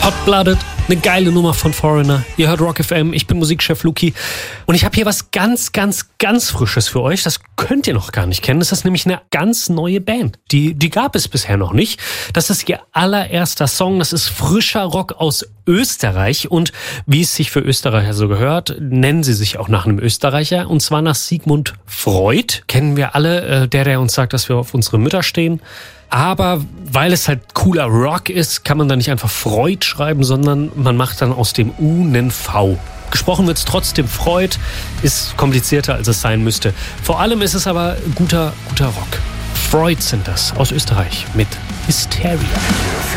Hot-Blooded, eine geile Nummer von Foreigner. Ihr hört Rock FM, ich bin Musikchef Luki. Und ich habe hier was ganz, ganz, ganz Frisches für euch. Das könnt ihr noch gar nicht kennen. Das ist nämlich eine ganz neue Band. Die gab es bisher noch nicht. Das ist ihr allererster Song. Das ist frischer Rock aus Österreich. Und wie es sich für Österreicher so gehört, nennen sie sich auch nach einem Österreicher. Und zwar nach Sigmund Freud. Kennen wir alle, der uns sagt, dass wir auf unsere Mütter stehen. Aber weil es halt cooler Rock ist, kann man da nicht einfach Freud schreiben, sondern man macht dann aus dem U einen V. Gesprochen wird es trotzdem Freud, ist komplizierter, als es sein müsste. Vor allem ist es aber guter Rock. Freud sind das aus Österreich mit Hysteria.